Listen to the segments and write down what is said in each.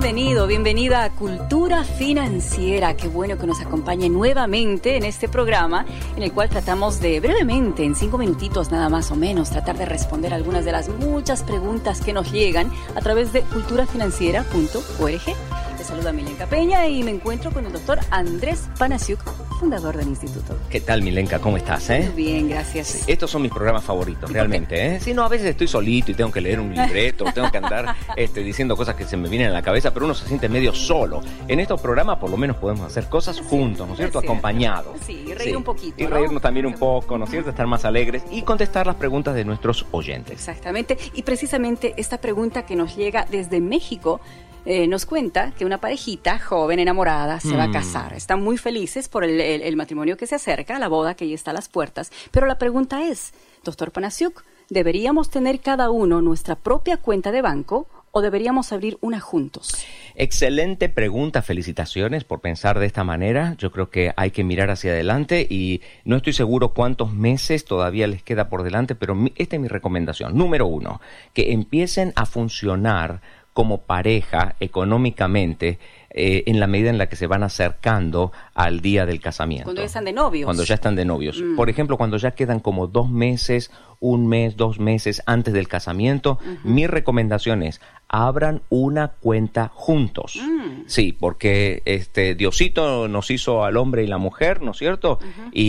Bienvenida a Cultura Financiera. Qué bueno que nos acompañe nuevamente en este programa en el cual tratamos de brevemente, en 5 minutitos nada más o menos, tratar de responder algunas de las muchas preguntas que nos llegan a través de culturafinanciera.org. Te saluda Milenka Peña y me encuentro con el doctor Andrés Panasiuk, fundador del instituto. ¿Qué tal, Milenka? ¿Cómo estás? Muy bien, gracias. Sí, estos son mis programas favoritos, realmente. Sí, no, a veces estoy solito y tengo que leer un libreto, tengo que andar diciendo cosas que se me vienen a la cabeza, pero uno se siente medio solo. En estos programas por lo menos podemos hacer cosas juntos, ¿no es cierto? Acompañados. Sí, y reír un poquito, y reírnos también un poco, ¿no es cierto? Estar más alegres y contestar las preguntas de nuestros oyentes. Exactamente. Y precisamente esta pregunta que nos llega desde México nos cuenta que una parejita joven, enamorada, se va a casar. Están muy felices por el matrimonio que se acerca, la boda que ya está a las puertas. Pero la pregunta es, doctor Panasiuk, ¿deberíamos tener cada uno nuestra propia cuenta de banco o deberíamos abrir una juntos? Excelente pregunta, felicitaciones por pensar de esta manera. Yo creo que hay que mirar hacia adelante y no estoy seguro cuántos meses todavía les queda por delante, pero esta es mi recomendación. Número 1, que empiecen a funcionar como pareja económicamente en la medida en la que se van acercando al día del casamiento. Cuando ya están de novios. Cuando ya están de novios. Por ejemplo, cuando ya quedan como 2 meses, 1 mes, 2 meses antes del casamiento, mi recomendación es abran una cuenta juntos. Sí, porque Diosito nos hizo al hombre y la mujer, ¿no es cierto?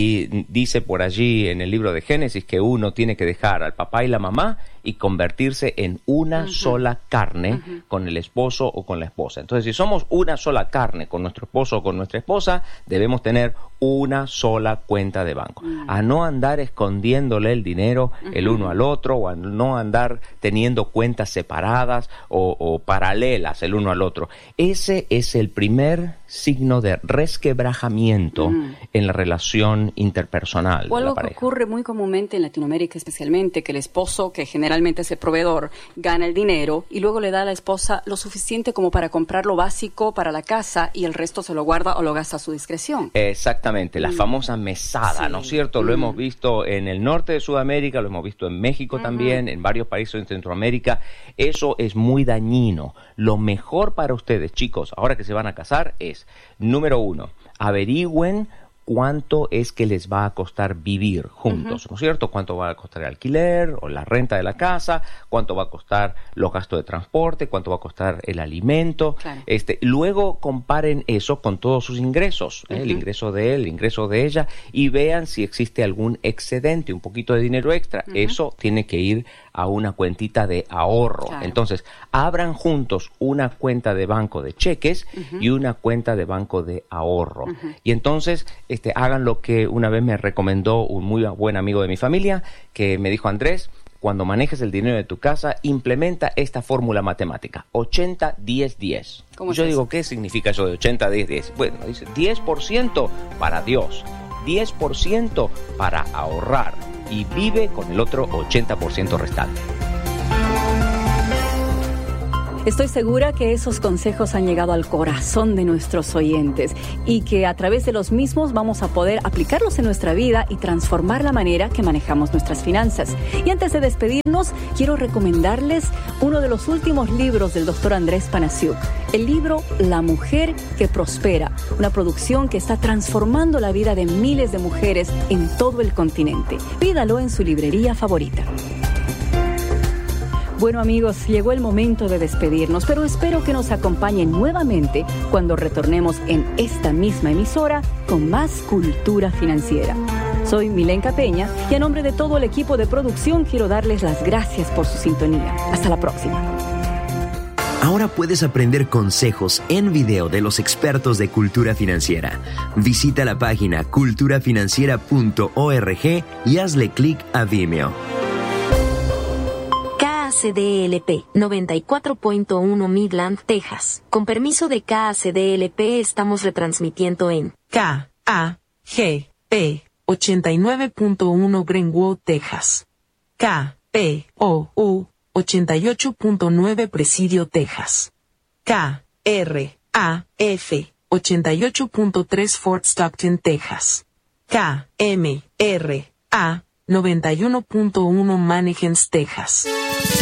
Y dice por allí en el libro de Génesis que uno tiene que dejar al papá y la mamá y convertirse en una sola carne con el esposo o con la esposa. Entonces, si somos una sola carne con nuestro esposo o con nuestra esposa, debemos tener una sola cuenta de banco. A no andar escondiéndole el dinero el uno al otro, o a no andar teniendo cuentas separadas o paralelas el uno al otro. Ese es el primer signo de resquebrajamiento en la relación interpersonal o de la algo pareja. Que ocurre muy comúnmente en Latinoamérica especialmente, que el esposo, que generalmente es el proveedor, gana el dinero y luego le da a la esposa lo suficiente como para comprar lo básico para la casa y el resto se lo guarda o lo gasta a su discreción. Exactamente, la famosa mesada, Sí. ¿no es cierto? Lo hemos visto en el norte de Sudamérica, lo hemos visto en México también, en varios países de Centroamérica. Eso es muy dañino. Lo mejor para ustedes, chicos, ahora que se van a casar es, número 1, averigüen cuánto es que les va a costar vivir juntos, ¿no es cierto? Cuánto va a costar el alquiler o la renta de la casa, cuánto va a costar los gastos de transporte, cuánto va a costar el alimento. Claro. Luego comparen eso con todos sus ingresos, el ingreso de él, el ingreso de ella, y vean si existe algún excedente, un poquito de dinero extra. Eso tiene que ir a una cuentita de ahorro. Claro. Entonces, abran juntos una cuenta de banco de cheques y una cuenta de banco de ahorro. Y entonces, hagan lo que una vez me recomendó un muy buen amigo de mi familia, que me dijo: Andrés, cuando manejes el dinero de tu casa, implementa esta fórmula matemática, 80-10-10. ¿Cómo es Yo eso? digo, ¿qué significa eso de 80-10-10? Bueno, dice 10% para Dios, 10% para ahorrar y vive con el otro 80% restante. Estoy segura que esos consejos han llegado al corazón de nuestros oyentes y que a través de los mismos vamos a poder aplicarlos en nuestra vida y transformar la manera que manejamos nuestras finanzas. Y antes de despedirnos, quiero recomendarles uno de los últimos libros del doctor Andrés Panasiuk, el libro La Mujer que Prospera, una producción que está transformando la vida de miles de mujeres en todo el continente. Pídalo en su librería favorita. Bueno, amigos, llegó el momento de despedirnos, pero espero que nos acompañen nuevamente cuando retornemos en esta misma emisora con más Cultura Financiera. Soy Milenka Peña y a nombre de todo el equipo de producción quiero darles las gracias por su sintonía. Hasta la próxima. Ahora puedes aprender consejos en video de los expertos de Cultura Financiera. Visita la página culturafinanciera.org y hazle clic a Vimeo. KACDLP 94.1 Midland, Texas. Con permiso de KACDLP estamos retransmitiendo en KAGP 89.1 Greenwood, Texas. KPOU 88.9 Presidio, Texas. KRAF 88.3 Fort Stockton, Texas. KMRA 91.1 Mannequins, Texas.